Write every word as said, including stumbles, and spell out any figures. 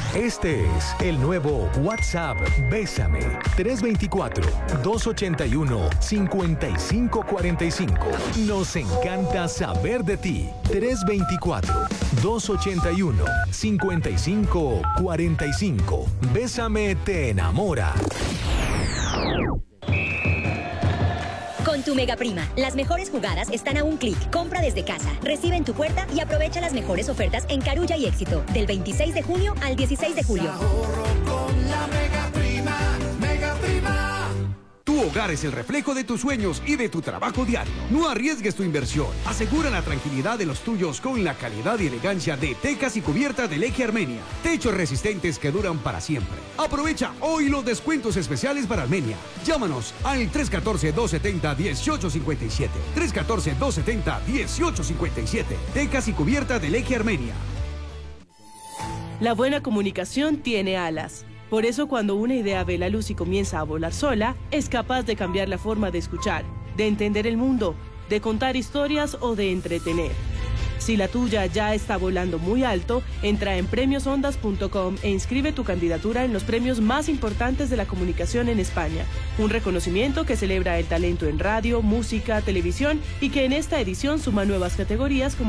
Este es el nuevo WhatsApp Bésame. tres dos cuatro, dos ocho uno, cinco cinco cuatro cinco. Nos encanta saber de ti. tres dos cuatro, dos ocho uno, cinco cinco cuatro cinco. Bésame te enamora. Con tu Mega Prima, las mejores jugadas están a un clic. Compra desde casa, recibe en tu puerta y aprovecha las mejores ofertas en Carulla y Éxito del veintiséis de junio al dieciséis de julio. Ahorro con la Mega Prima, Mega Prima. Tu hogar es el reflejo de tus sueños y de tu trabajo diario. No arriesgues tu inversión. Asegura la tranquilidad de los tuyos con la calidad y elegancia de tecas y cubiertas del Eje Armenia. Techos resistentes que duran para siempre. Aprovecha hoy los descuentos especiales para Armenia. Llámanos al tres uno cuatro, dos siete cero, uno ocho cinco siete. tres uno cuatro, dos siete cero, uno ocho cinco siete. Tecas y cubiertas del Eje Armenia. La buena comunicación tiene alas. Por eso, cuando una idea ve la luz y comienza a volar sola, es capaz de cambiar la forma de escuchar, de entender el mundo, de contar historias o de entretener. Si la tuya ya está volando muy alto, entra en premios ondas punto com e inscribe tu candidatura en los premios más importantes de la comunicación en España. Un reconocimiento que celebra el talento en radio, música, televisión y que en esta edición suma nuevas categorías como